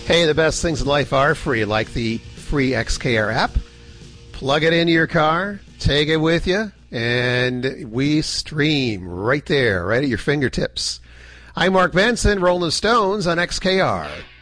Hey, the best things in life are free, like the free XKR app. Plug it into your car, take it with you, and we stream right there, right at your fingertips. I'm Mark Benson, Rolling Stones on XKR.